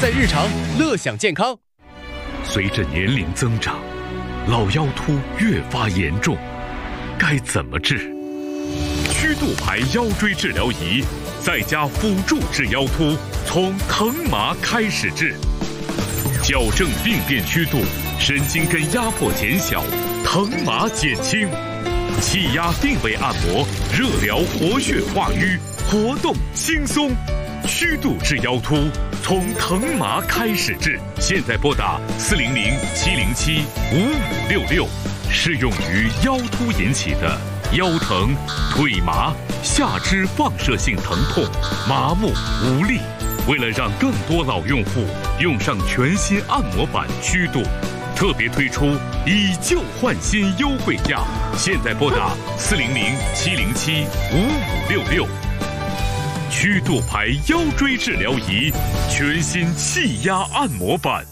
在日常，乐享健康。 随着年龄增长，老腰突越发严重，该怎么治？曲度牌腰椎治疗仪在家辅助治腰突，从疼麻开始治，矫正病变曲度，神经根压迫减小，疼麻减轻。气压定位按摩，热疗活血化瘀，活动轻松。曲度治腰突，从疼麻开始治。现在拨打400-707-5566，适用于腰突引起的腰疼、腿麻、下肢放射性疼痛、麻木无力。为了让更多老用户用上全新按摩板曲度，特别推出以旧换新优惠价。现在拨打400-707-5566。曲度牌腰椎治疗仪，全新气压按摩板。